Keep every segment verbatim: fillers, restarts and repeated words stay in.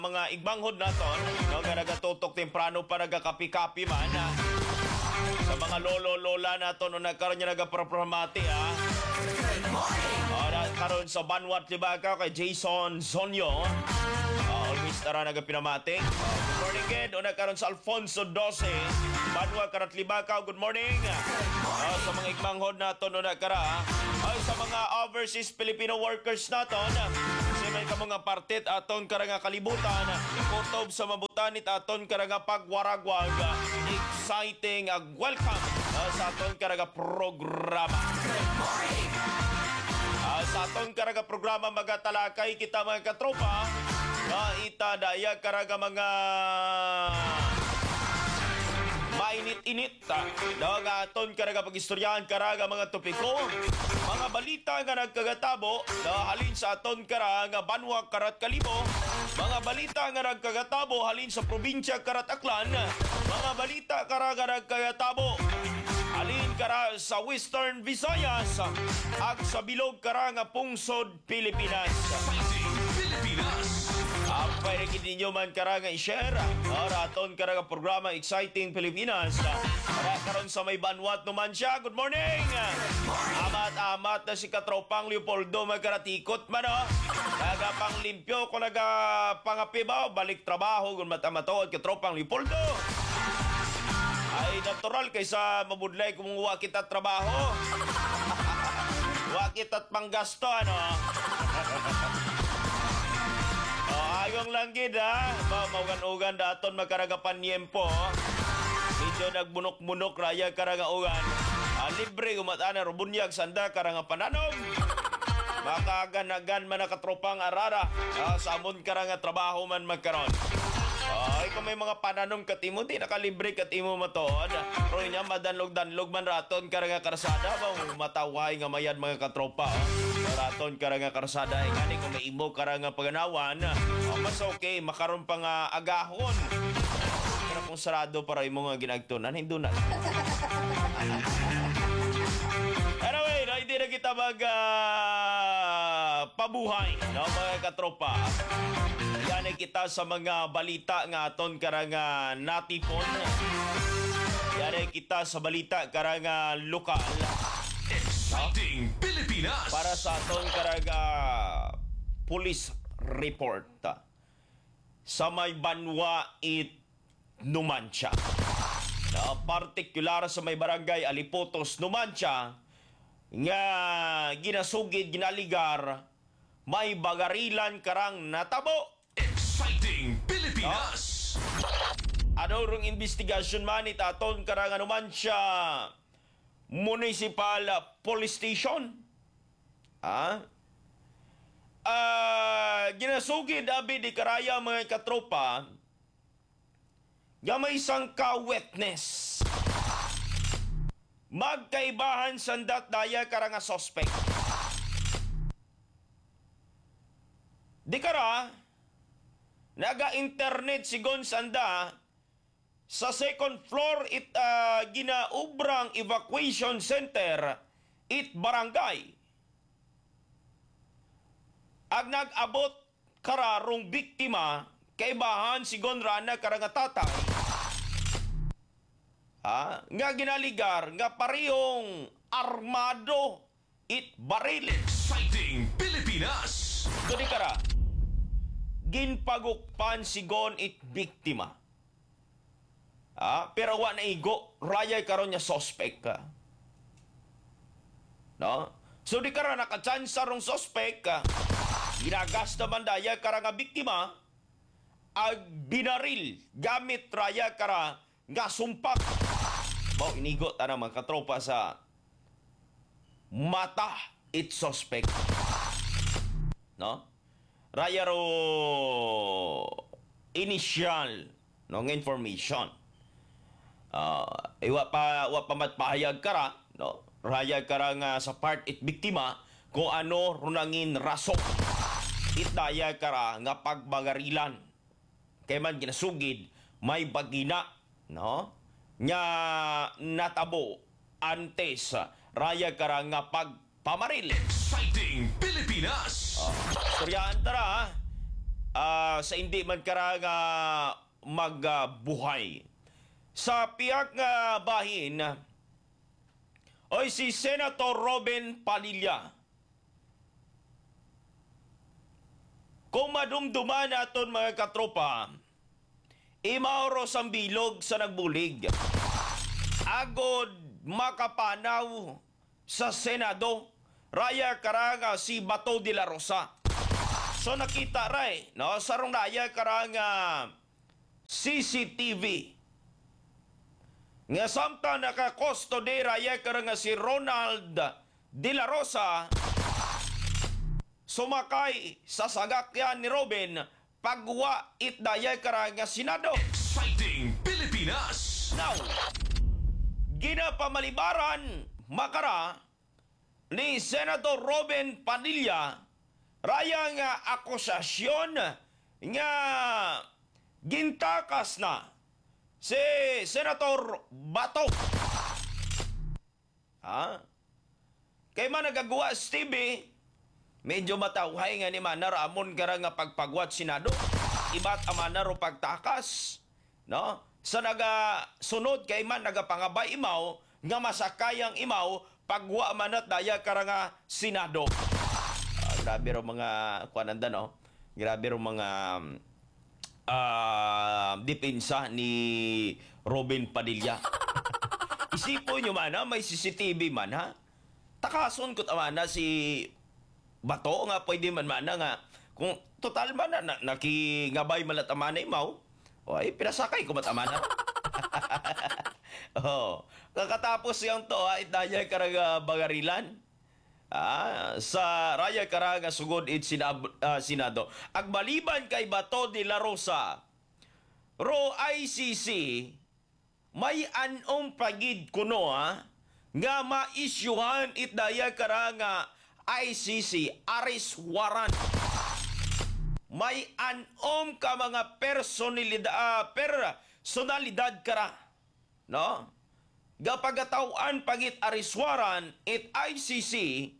mga igbanghod naton, no, nga nagatutok temprano pa nagakapi-kapi man, ha? Sa mga lolo-lola naton, no, nagkaroon niya nagaprogramati, ha? Uh, karon sa Banwat Libaga kay Jason Zonyo, uh, always tara nagapinamati. Uh, good morning, kid. O nagkaroon sa Alfonso Dose, Banwa Karat Libaga, good morning. Uh, sa mga igbanghod naton, no, nagkara, ay sa mga overseas Filipino workers naton, kasi may ka mga partit aton karanga kalibutan, kutob sa mabutanit aton karanga pagwaragwag, exciting uh, welcome uh, sa aton karanga programa. Uh, sa aton karanga programa magatalakay kita mga katropa, uh, itadaya karanga mga mainit-init, daw nga aton karaga pag-istoryahan karaga mga topiko, mga balita nga nagkagatabo na halin sa aton karaga Banwa Karat Kalibo, mga balita nga nagkagatabo halin sa probinsya Karat Aklan, mga balita karaga nagkagatabo halin kara sa Western Visayas at sa bilog kara nga pungsod Pilipinas. Ang pwede ninyo man karanga i-share raton karanga programa Exciting Pilipinas para karon sa may Banwat naman siya. Good morning! Amat-amat na si Katropang Leopoldo magkaratikot man, o naga pang limpyo ko naga pangapibaw balik trabaho kung matamatood Katropang Leopoldo ay natural kaysa mabudlay kung wa kita trabaho. Wa kita panggasto, ano. Ayong lang gid, ha. Maugan-ugan daton magkaragapan niyempo. Medyo nagbunok-bunok raya karagaugan. Ah, libre umatana rubunyag sanda karanga pananom. Makaganagan man nakatropang arara. Ah, samon karanga trabaho man magkaron. Ay, kung may mga pananom katimo, di nakalibre katimo matoon. Pero niya, madanlog-danlog man raton karanga karsada. Bang mataway nga mayan mga katropa. Oh. Raton karanga karsada. E ngani kung may imo karanga paganawan, oh, mas okay, makaroon pang uh, agahon. Pero kung sarado para imo nga ginagtunan, hindi na. Anyway, no, hindi na kita mag uh, pabuhay, no, mga katropa. Yan ay kita sa mga balita nga aton karanga natipon. Yan ay kita sa balita karanga lokal. Exciting Pilipinas! Para sa aton karanga police report sa may Banwa it Numancia. Na partikular sa may barangay Alipotos, Numancia, nga ginasugid, ginaligar, may bagarilan karang natabo. Exciting Pilipinas! Ano rong investigasyon man itaton karang anuman siya Municipal Police Station? Ah? Uh, ginasugid abi di karaya mga katropa nga may isang ka-witness. Magkaibahan sandat daya karang a suspect. Di kara naga-internet si Gonsanda sa second floor it uh, ginaubrang evacuation center it barangay. Ag nag-abot kararong biktima kay bahan si Gonrana karanga tatay. Ha? Nga ginaligar nga parehong armado it baril. Exciting Pilipinas! So di kara ginpagukpan si Gon it biktima. Ah, pero wa na igo rayay karon niya suspect ka. No? So di kara nakachansa rong suspect ka. Ginagas naman daya kara nga biktima ag binaril gamit raya kara nga sumpak. Bao inigot ana mga katropa sa mata it suspect. No? Raya ro initial no ng information. Uh, iwa pa wa pa matpahayag kara, no? Raya kara nga sa part it biktima kung ano runangin rason itaya kara nga pagbagarilan kay man ginasugid may bagina, no? Nya natabo antes raya kara nga pagpamaril. Exciting Pilipinas! Uh, Suryaan tara, ha? ah, sa hindi man karanga magbuhay. Sa piyak nga bahin, oy si Senator Robin Padilla. Kung madumduman naton mga katropa, imauro sang bilog sa nagbulig. Agod makapanaw sa Senado, raya karanga si Bato de la Rosa. So nakita ray, no, sarong raya karanga C C T V. Nga samtang naka-custody raya karanga si Ronald de la Rosa, sumakay sa sagakyan ni Robin pagwa itdaya karanga Senado. Exciting Pilipinas! Now, ginapamalibaran makara ni Senator Robin Padilla raya nga akusasyon nga gintakas na si Senator Bato. Ha? Kay man nagagawa Stevie, medyo matawhay nga ni Manar amon kara nga pagpagwat Senado. Iba't amanar o pagtakas. No? Sa naga sunod kay man nagapangabay imaw nga masakayang imaw pagwa manat daya kara nga Senado. Ah, grabe ro mga kuananda no. Grabe ro mga ah depensa ni Robin Padilla. Isipon nyo man ha, may C C T V man ha. Takason ko tamana si Bato nga pwede man mana nga kung total man na, na nakingabay malat amana imaw, o ay pinasakay ko matamana. Oh, kakatapos yang to ay daya karaga bagarilan. Ah, sa raya karaga sugod it sinab, uh, Senado. Agbaliban kay Bato de la Rosa, ro I C C may anong pagid kuno ha, nga ma-isyuhan it daya karanga I C C arrest warrant. May anom ka mga personalidad, uh, personalidad kara, no? Gapagatawan pagit arrest warrant it I C C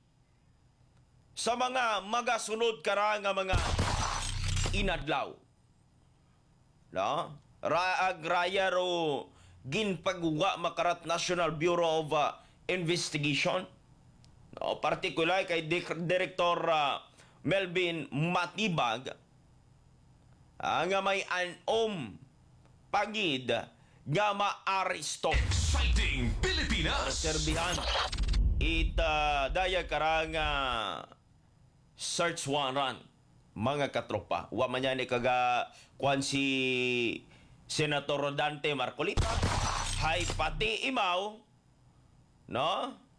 sa mga magasunod kara nga mga inadlaw. No? Raag raya ro ginpagwa makarat National Bureau of uh, Investigation. No, particular kay Director uh, Melvin Matibag, uh, nga may anom pagid nga maaresto. Exciting Pilipinas! Serbihan it uh, daya karanga search warrant mga katropa. Wa man yan kaga kwan si Senator Rodante Marcolita. Hay pati imaw, no?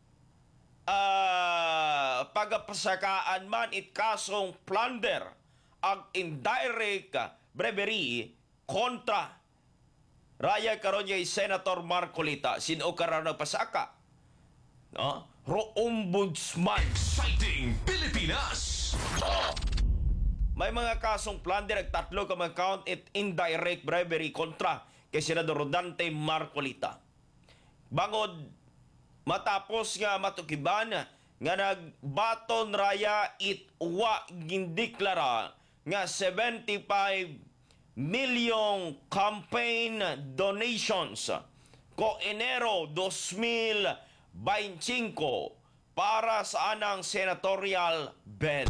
Uh, pagapasakaan man it kasong plunder ag indirect bribery kontra raya karon yay Senator Marcolita sino karon nagpasaka, no? Ro ombudsman. Exciting Pilipinas! Oh. May mga kasong plunder ag tatlo ka mga count it indirect bribery kontra kay Senador Rodante Marcolita. Bangod matapos nga matukiban nga nagbaton raya it wa gindeklara nga seventy-five million campaign donations ko Enero twenty twenty-five para sa anang senatorial bed.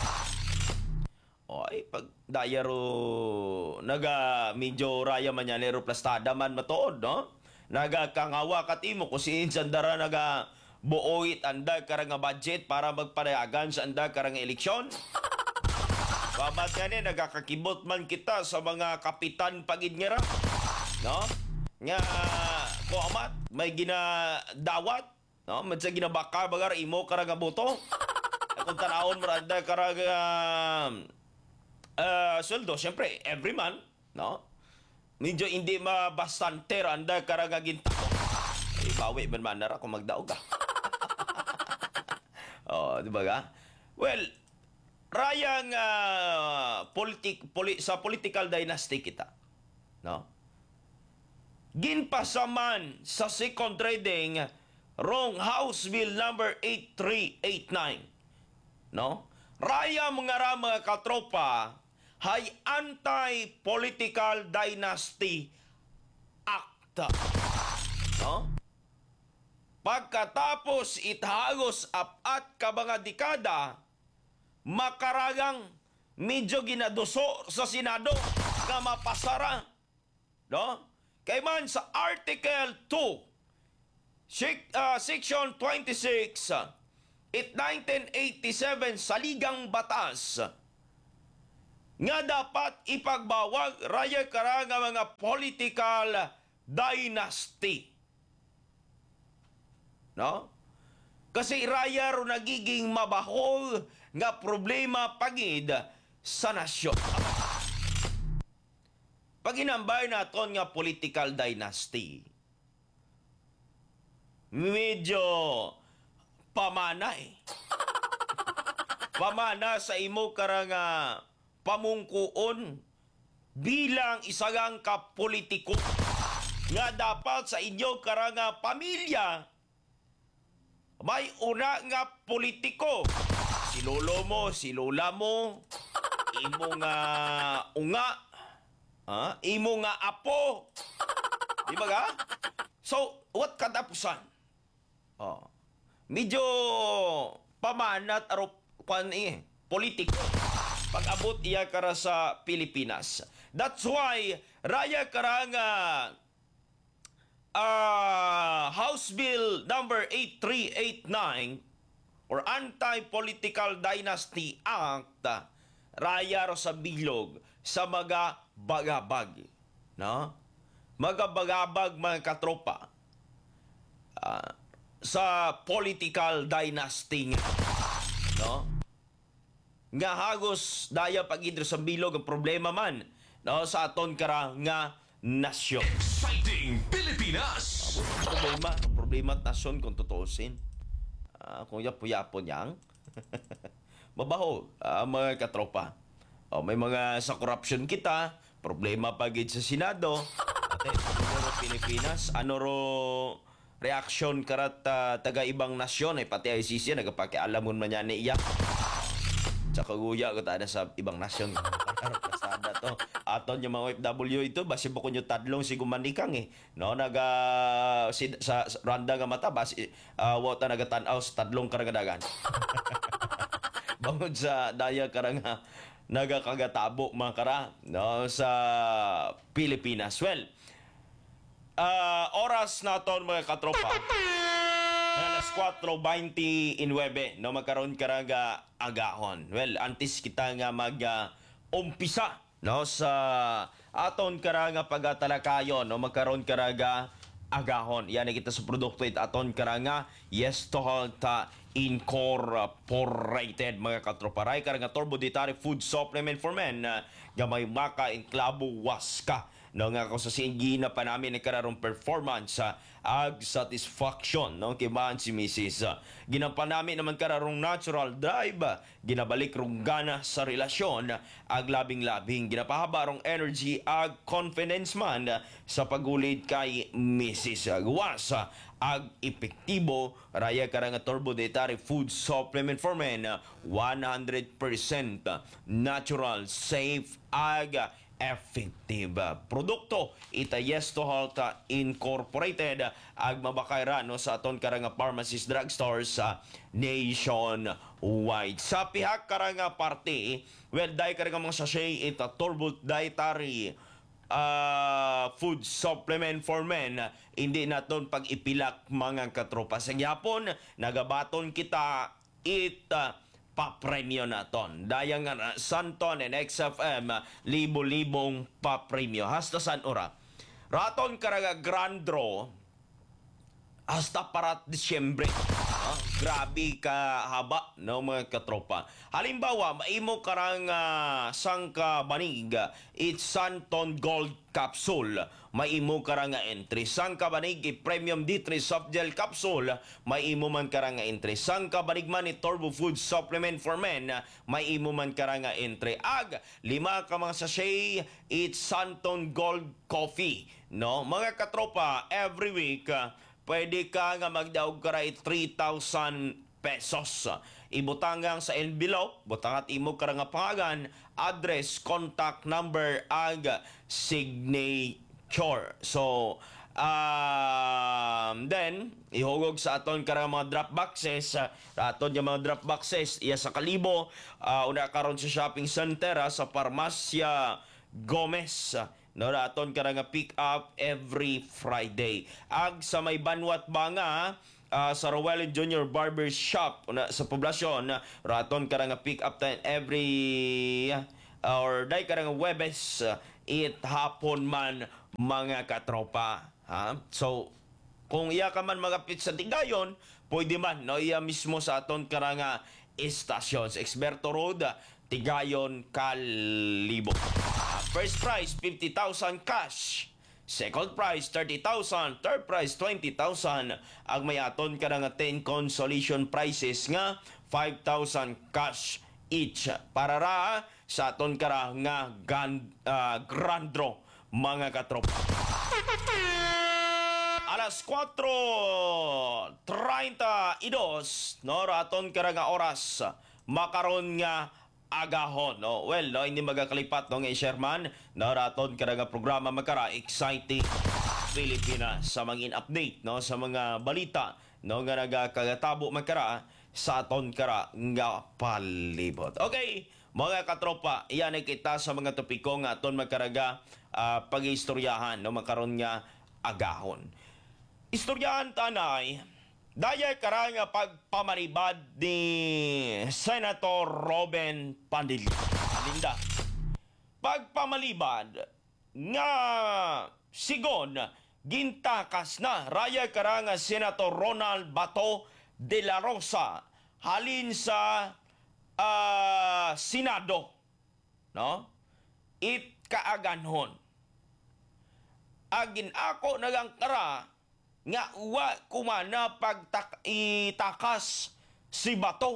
Oy, pag dayaro naga medyo raya man yan ero plastada man matuod, no? Naga kangawa katimo kung si Insandara naga buoit anda karang budget para magpanayagan sa anda karang eleksyon. Pamat nga ni nagakakibot man kita sa mga kapitan pagid nga ra, no? Nga ko amat may ginadawat, no? Man sa ginabaka bagar imo karang boto. Kung tanawon mo anda karang uh, sweldo, syempre every month, no? Medyo hindi mabastante anda karang ginta. Eh, bawi man manara kung magdaog ka. Oh, di ba ga? Well, rayang uh, politik, poli, sa political dynasty kita, no? Ginpasaman sa second reading wrong House Bill number eighty-three eighty-nine, no? Raya mga ra mga katropa, hay Anti-Political Dynasty Act. No? Pagkatapos itagos apat ka mga dekada, makaragang medyo ginaduso sa Senado nga mapasara. No? Kay man sa Article two, Sec- uh, Section twenty-six, it nineteen eighty-seven sa Ligang Batas, nga dapat ipagbawag raya kara nga mga political dynasty. No? Kasi raya ro nagiging mabahol nga problema pagid sa nasyon. Pag inambay naton nga political dynasty, medyo pamana eh. Pamana sa imo karang uh, pamungkuon bilang isagang kapolitiko nga dapat sa inyo karang uh, pamilya may una nga politiko. Si lolo mo, si lola mo, imo nga unga, ha? Imo nga apo. Di ba ga? So, what katapusan? Oh. Medyo pamanat aro kwan eh, politiko. Pag-abot iya kara sa Pilipinas. That's why, raya kara nga Uh, House Bill number eight three eight nine or Anti-Political Dynasty Act, raya ro sa bilog sa mga bagabag, no? Mga bagabag mga katropa uh, sa political dynasty nga, no? Nga hagos daya pagidro sa bilog ang problema man, no, sa aton kara nga nasyon. Exciting Pilipinas! Problema, problema at nasyon kung tutuusin. Uh, kung yapo-yapo niyang. Mabaho, uh, mga katropa. Oh, may mga sa corruption kita, problema pagid sa Senado. Ate, ano ro Pilipinas? Ano ro reaksyon karat uh, taga-ibang nasyon? Eh, pati I C C, nagapakialamon man niya ni iya. Sa kaguya ko tayo sa ibang nasyon. Pasada to. Aton yung mga O F W ito, basi po ko nyo tadlong si gumanikang eh. No, naga, si, sa, sa randa nga mata, basi, uh, wata nagatanaw sa tadlong karagadagan. Bangod sa daya karanga, nagakagatabo mga kara, no, sa Pilipinas. Well, uh, oras na ton mga katropa. Alas four twenty-nine, no, magkaroon ka nga agahon. Well, antes kita nga mag uh, umpisa, no, sa aton ka nga pagatalakayon, no, magkaroon ka nga agahon. Yan kita sa produkto it aton ka nga Yes to Halt Incorporated, mga katroparay ka nga turbo dietary food supplement for men uh, nga may maka inklabo waska. No, nga kung sa singgina pa namin ay kararong performance sa uh, ag satisfaction, no, kay man si Missus Uh, ginapa namin naman kararong natural drive, uh, ginabalik rong gana sa relasyon, uh, ag labing-labing, ginapahaba rong energy ag confidence man uh, sa pagulid kay Missus Uh, gawas uh, ag epektibo, raya karang turbo dietary food supplement for men, uh, one hundred percent natural, safe, ag uh, effective produkto ita Yes to Halt Incorporated ag mabakayra no sa aton karanga pharmacies, drugstores sa nationwide. Sa pihak karanga parte, well, dahil karanga mga sachet ita turbo dietary uh, food supplement for men, hindi naton pag ipilak mga katropa. Sa gyapon nagabaton kita it uh, papremyo naton. Daya nga na Santon and X F M, libo-libong papremyo. Hasta san ora? Raton karaga grand draw hasta para Disyembre. Ah, grabe ka haba, no, mga katropa. Halimbawa, maimo karang uh, sangka banig, it's Santon Gold Capsule. Maimo karang entry. Sangka banig, Premium D three Soft Gel Capsule. Maimo man karang entry. Sangka banig man, Turbo Food Supplement for Men. Maimo man karang entry. Ag, lima ka mga sachet, it's Santon Gold Coffee. No, mga katropa, every week, uh, pwede ka nga magdaog ka rin three thousand pesos. ibutangang sa envelope, butangat imo karang nga pangalan, address, contact number, ag signature. So, um, then, ihugog sa aton karang mga drop boxes, uh, aton yung mga drop boxes, iya sa Kalibo, uh, una karon sa shopping center, uh, sa Parmasya Gomez, uh, no, aton karang nga pick up every Friday. Ag sa may Banwat Banga, uh, sa Rowell Junior Barber Shop una, sa poblasyon, uh, raton karang nga pick up time every uh, or day karang nga Webes, uh, it hapon man mga katropa. Ha? So, kung iya ka man magapit sa Tigayon, pwede man, no? Iya mismo sa aton karang nga estasyon. Sa Exberto Road, uh, Tigayon, Kalibo. Uh, first prize, fifty thousand cash. Second prize, thirty thousand. Third prize, twenty thousand. Ang may aton ka nga ten consolation prizes nga five thousand cash each. Para ra sa aton ka nga gan, uh, grand draw, mga katropa. Alas kwatro treinta y dos, no, raton ka nga oras, makaron nga agahon, no. Well, no, hindi magakalipat no nga Sherman, no, raton ka nga programa makara exciting Pilipinas sa mga in-update, no, sa mga balita, no, nga nagakagatabo makara sa aton kara nga palibot. Okay, mga katropa, iyan ay kita sa mga topiko nga aton magkaraga uh, pag-istoryahan, no, makaron nga agahon. Istoryahan tanay, daya kara nga pagpamaribad ni Senator Robin Padilla. Paninda. Pagpamalibad nga sigon gintakas na raya kara nga Senator Ronald Bato de la Rosa halin sa uh, Senado, no? It kaaganhon. Agin ako nagang kara nga uwa kumana pagtakas si Bato.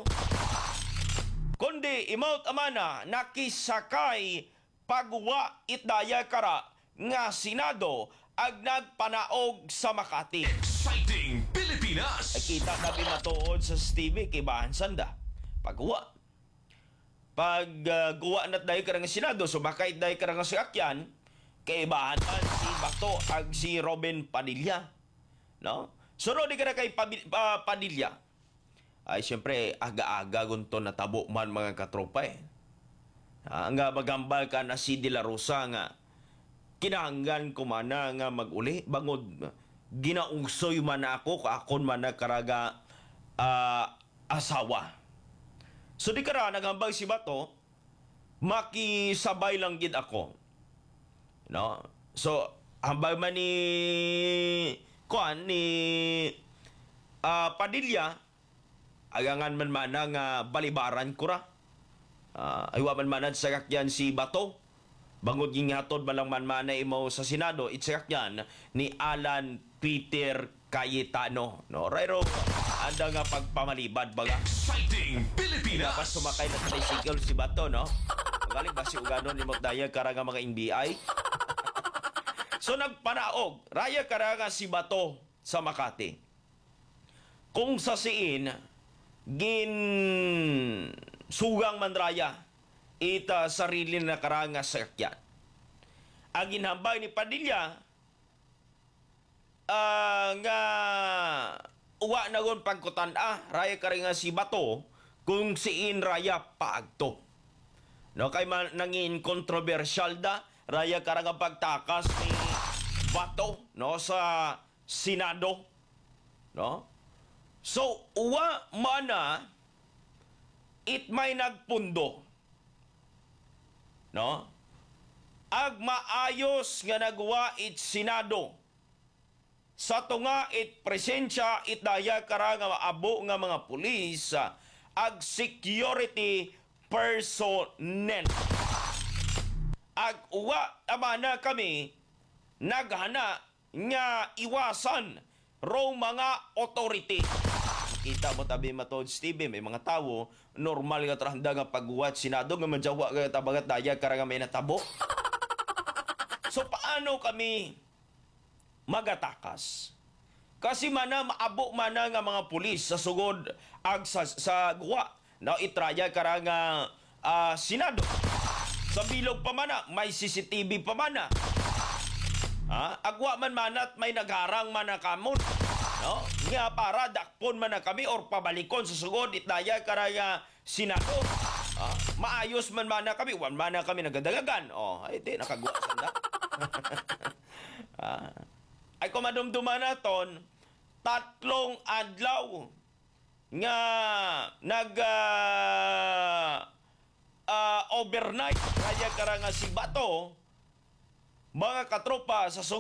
Kundi imawt amana nakisakay pagwa itdaya kara nga Senado ag nagpanaog sa Makati. Exciting Pilipinas! Nakita nabi matuod sa Stevie kay Bahan Sanda. Pagwa. Pag uh, guwa na't dahil ka nga Senado, sumakay dahil ka nga si Akyan, kay Bahan man si Bato ag si Robin Padilla. No? Sunod di ka na kay Pabi- uh, Padilla. Ay, siyempre, aga-aga gunto natabo man mga katropa eh. Ah, nga magambal ka na si De La Rosa nga kinahanggan ko mana nga maguli bangod ginaungsoy man ako kaakon man na karaga uh, asawa. So di kara nagambal si Bato makisabay lang gid ako. No? So hambal man ni kuan ni uh, Padilla agangan man mana nga balibaran ko ra. Uh, aywa man manad sa kakyan si Bato. Bangod ging hatod malang man mana imo sa Senado, itsakyan ni Alan Peter Cayetano. No, rayro anda nga pagpamalibad baga. Exciting Pilipinas! Pas sumakay na tricycle si Bato, no? Galing ba si Ugano ni Motdaya karanga mga N B I? So nagpanaog, raya karanga si Bato sa Makati. Kung sa siin gin sugang man raya ita sarili na karanga sa sakyan. Ang ginhambay ni Padilla uh, nga uwa na gon pagkutan ah raya karanga si Bato kung siin raya paagto. No kay man nangin kontrobersyal da raya karanga pagtakas ni Bato no sa Senado, no? So uwa mana it may nagpundo, no? Ag maayos nga nagwa it Senado sa tunga it presensya it daya kara nga maabo nga mga pulis ag security personnel. Ag uwa amana kami naghana nga iwasan raw mga authority. Kita mo tabi matod Steve, may mga tawo normal nga trahanda nga pagguwat Senado nga madyawa nga tabagat daya kara nga may natabo. So paano kami magatakas? Kasi mana maabo mana nga mga pulis sa sugod ag sa, sa guwa no, itraya karang uh, uh, Senado. Sa bilog pa man na, may C C T V pa man na. Ha? Agwa man manat may nagharang man na kamon. No? Nga para dakpon man na kami or pabalikon sa sugod itdaya karang Senado. Ha? Maayos man man na kami, wan man na kami nagadagagan. Oh, ay di nakagwa sanda. Ah. Ay kumadumduman naton tatlong adlaw nga nag uh, uh, overnight kaya karanga si Bato mga katropa sa